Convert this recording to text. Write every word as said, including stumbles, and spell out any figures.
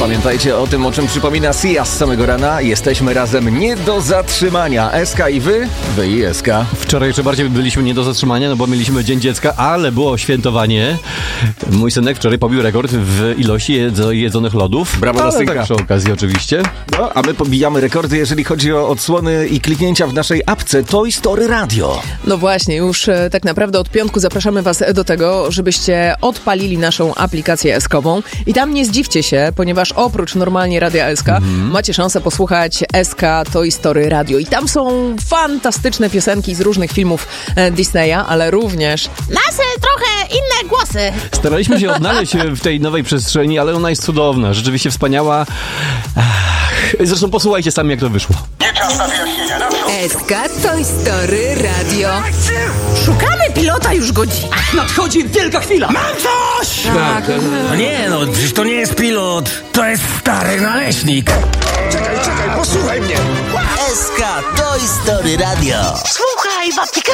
Pamiętajcie o tym, o czym przypomina Sia z samego rana. Jesteśmy razem nie do zatrzymania. Eska i wy, wy i Eska. Wczoraj jeszcze bardziej byliśmy nie do zatrzymania, no bo mieliśmy Dzień Dziecka, ale było świętowanie. Mój synek wczoraj pobił rekord w ilości jedz- jedzonych lodów. Brawo dla ale synka. tak przy okazji oczywiście. No, a my pobijamy rekordy, jeżeli chodzi o odsłony i kliknięcia w naszej apce Toy Story Radio. No właśnie, już e, tak naprawdę od piątku zapraszamy was do tego, żebyście odpalili naszą aplikację eskową i tam nie zdziwcie się, ponieważ oprócz normalnie Radia S K mm. macie szansę posłuchać S K Toy Story Radio i tam są fantastyczne piosenki z różnych filmów e, Disneya, ale również Nasze trochę inne głosy. Staraliśmy się odnaleźć w tej nowej przestrzeni, ale ona jest cudowna, rzeczywiście wspaniała. Ach, zresztą posłuchajcie sami, jak to wyszło. S K Toy Story Radio. Szukamy pilota już godzina. Nadchodzi wielka chwila! Mam coś! Tak. No nie no, przecież to nie jest pilot. To jest stary naleśnik. Czekaj, czekaj, posłuchaj mnie! S K Toy Story Radio. Słuchaj, babci